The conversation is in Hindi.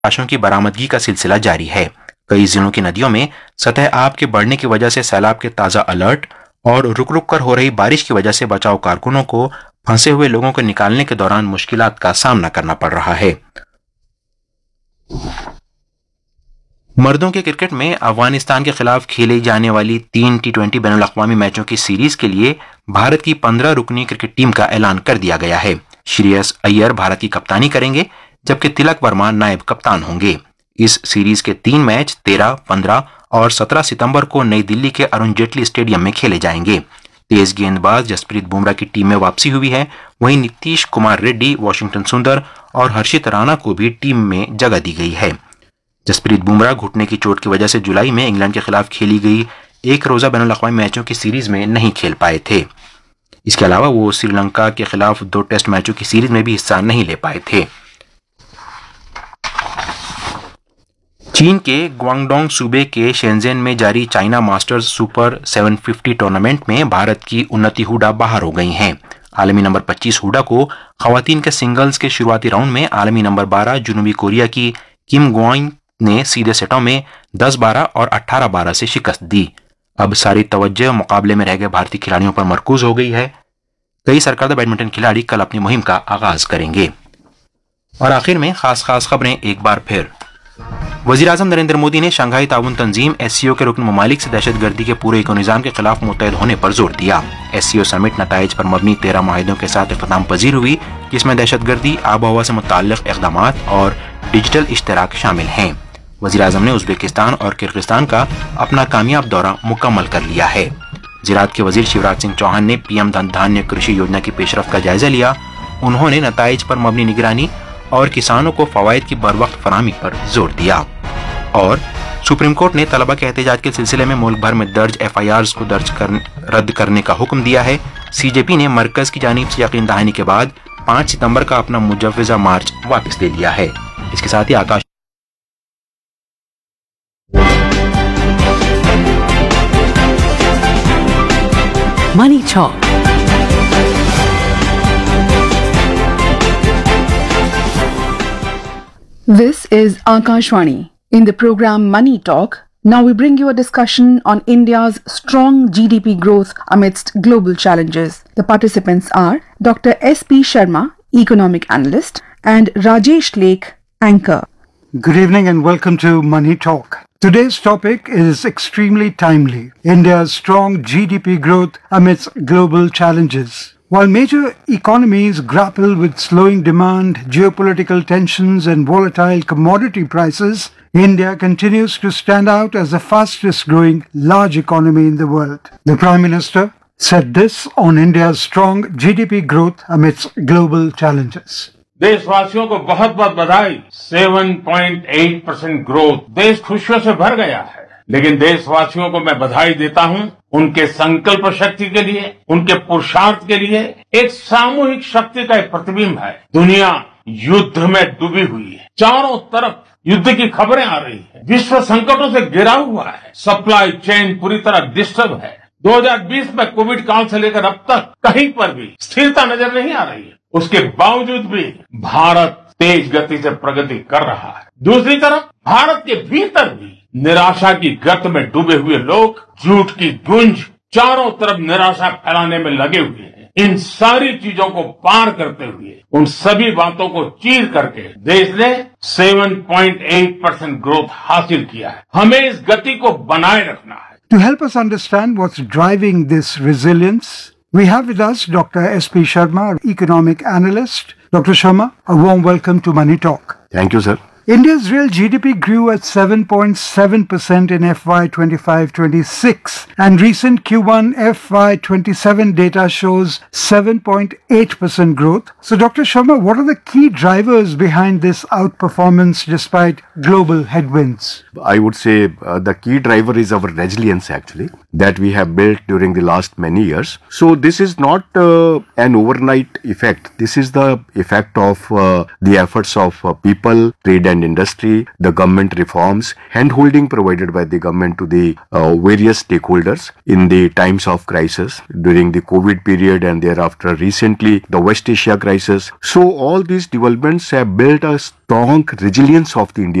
लाशों की बरामदगी का सिलसिला जारी है। कई जिलों की नदियों में सतह आब के बढ़ने की वजह से सैलाब के ताजा अलर्ट और रुक रुक कर हो रही बारिश की वजह से बचाव कारकुनों को फंसे हुए लोगों को निकालने के दौरान मुश्किलात का सामना करना पड़ रहा है। मर्दों के क्रिकेट में अफगानिस्तान के खिलाफ खेली जाने वाली 3 T20 बैनुल अक़वामी मैचों की सीरीज के लिए भारत की 15 रुकनी क्रिकेट टीम का ऐलान कर दिया गया है। श्रेयस अय्यर भारत की कप्तानी करेंगे, जबकि तिलक वर्मा नायब कप्तान होंगे। इस सीरीज के 3 मैच 13, 15 और 17 सितंबर को नई दिल्ली के अरुण जेटली स्टेडियम में खेले जाएंगे। तेज गेंदबाज जसप्रीत बुमराह की टीम में वापसी हुई है। वहीं नीतीश कुमार रेड्डी, वॉशिंगटन सुंदर और हर्षित राणा को भी टीम में जगह दी गई है। जसप्रीत बुमराह घुटने की चोट की वजह से जुलाई में इंग्लैंड के खिलाफ खेली गई एक रोजा बैनुल अक़वामी मैचों की सीरीज में नहीं खेल पाए थे। इसके अलावा वो श्रीलंका के खिलाफ 2 टेस्ट मैचों की सीरीज में भी हिस्सा नहीं ले पाए थे। चीन के ग्वांगडोंग सूबे के शेंजेन में जारी चाइना मास्टर्स सुपर 750 टूर्नामेंट में भारत की उन्नति हुडा बाहर हो गई हैं। आलमी नंबर 25 हुडा को खवातीन के सिंगल्स के शुरुआती राउंड में आलमी नंबर 12 जनूबी कोरिया की किम ग्वांग ने सीधे सेटों में 10-12 और 18-12 से शिकस्त दी। अब सारी तवज्जो मुकाबले में रह गए भारतीय खिलाड़ियों पर मरकूज हो गई है। कई सरकर्दा बैडमिंटन खिलाड़ी कल अपनी मुहिम का आगाज करेंगे। और आखिर में खास खबरें एक बार फिर। वज़ीर-ए-आज़म नरेंद्र मोदी ने शंघाई ताउन तंजीम SCO के रुकन ममालिक से दहशतगर्दी के पूरे इको-निज़ाम के खिलाफ मुत्तहद होने पर जोर दिया। SCO समिट नताइज पर मबनी 13 माहिदों के साथ इख्तिताम पजीर हुई, जिसमें दहशतगर्दी, आब हवा से मुताल्लिक़ इक़दामात और डिजिटल इश्तराक शामिल हैं। वज़ीर-ए-आज़म ने उज़्बेकिस्तान और किर्गिस्तान का अपना कामयाब दौरा मुकम्मल कर लिया है। ज़राअत के वज़ीर शिवराज सिंह चौहान ने PM धान्य कृषि योजना की पेशरफ्त का जायजा लिया। उन्होंने नताइज पर मबनी निगरानी और किसानों को फवायद की बरवक्त फराहमी पर जोर दिया। और सुप्रीम कोर्ट ने तलबा के एहतजाज के सिलसिले में मुल्क भर में दर्ज FIRs को रद्द करने का हुक्म दिया है। CJP ने मरकज की जानिब से यकीन दहानी के बाद 5 सितंबर का अपना मुजव्वज़ा मार्च वापस ले लिया है। इसके साथ ही आकाश Money Talk. This is Akashvani. In the program Money Talk, now we bring you a discussion on India's strong GDP growth amidst global challenges. The participants are Dr. S.P. Sharma, economic analyst, and Rajesh Lake, anchor. Good evening and welcome to Money Talk. Today's topic is extremely timely. India's strong GDP growth amidst global challenges. While major economies grapple with slowing demand, geopolitical tensions and volatile commodity prices, India continues to stand out as the fastest growing large economy in the world. The Prime Minister said this on India's strong GDP growth amidst global challenges. देशवासियों को बहुत बहुत बधाई। 7.8% ग्रोथ, देश खुशियों से भर गया है। लेकिन देशवासियों को मैं बधाई देता हूं उनके संकल्प शक्ति के लिए, उनके पुरुषार्थ के लिए। एक सामूहिक शक्ति का एक प्रतिबिंब है। दुनिया युद्ध में डूबी हुई है, चारों तरफ युद्ध की खबरें आ रही है, विश्व संकटों से घिरा हुआ है, सप्लाई चेन पूरी तरह डिस्टर्ब है। 2020 में कोविड काल से लेकर अब तक कहीं पर भी स्थिरता नजर नहीं आ रही है। उसके बावजूद भी भारत तेज गति से प्रगति कर रहा है। दूसरी तरफ भारत के भीतर भी निराशा की गर्त में डूबे हुए लोग झूठ की गूंज चारों तरफ निराशा फैलाने में लगे हुए हैं। इन सारी चीजों को पार करते हुए, उन सभी बातों को चीर करके देश ने 7.8% ग्रोथ हासिल किया है। हमें इस गति को बनाए रखना है। To help us understand what's driving this resilience, we have with us Dr. S.P. Sharma, economic analyst. Dr. Sharma, a warm welcome to Money Talk. Thank you, sir. India's real GDP grew at 7.7% in FY 25-26 and recent Q1 FY 27 data shows 7.8% growth. So Dr. Sharma, what are the key drivers behind this outperformance despite global headwinds? I would say the key driver is our resilience actually that we have built during the last many years. So this is not an overnight effect. This is the effect of the efforts of people, trade and industry, the government reforms, hand-holding provided by the government to the various stakeholders in the times of crisis during the COVID period and thereafter recently the West Asia crisis. So all these developments have built a strong resilience of the Indian